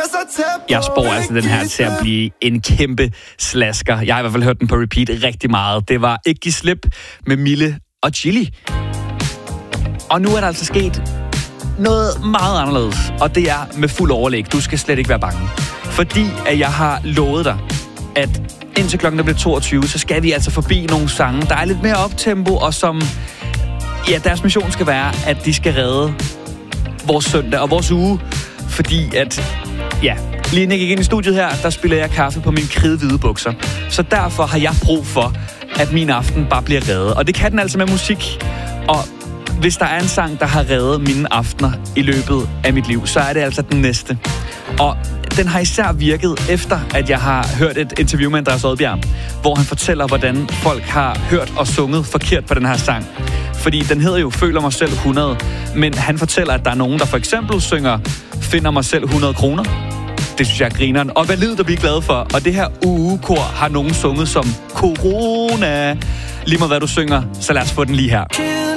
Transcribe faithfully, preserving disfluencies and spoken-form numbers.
Jeg spår altså den her til at blive en kæmpe slasker. Jeg har i hvert fald hørt den på repeat rigtig meget. Det var Ikke Giv Slip med Mille og Chili. Og nu er der altså sket noget meget anderledes, og det er med fuld overlæg. Du skal slet ikke være bange. Fordi at jeg har lovet dig, at indtil klokken bliver toogtyve, så skal vi altså forbi nogle sange, der er lidt mere optempo, og som, ja, deres mission skal være, at de skal redde vores søndag og vores uge. Fordi at, ja, lige inden jeg gik ind i studiet her, der spiller jeg kaffe på mine kridhvide bukser. Så derfor har jeg brug for, at min aften bare bliver reddet. Og det kan den altså med musik. Og hvis der er en sang, der har reddet mine aftener i løbet af mit liv, så er det altså den næste. Og den har især virket efter, at jeg har hørt et interview med Andreas Odbjerg, hvor han fortæller, hvordan folk har hørt og sunget forkert på den her sang. Fordi den hedder jo Føler mig selv hundrede, men han fortæller, at der er nogen, der for eksempel synger Finder mig selv hundrede kroner. Det synes jeg er grineren. Og hvad lyder der bliver glad for? Og det her ugekor har nogen sunget som Corona. Lige med hvad du synger, så lad os få den lige her.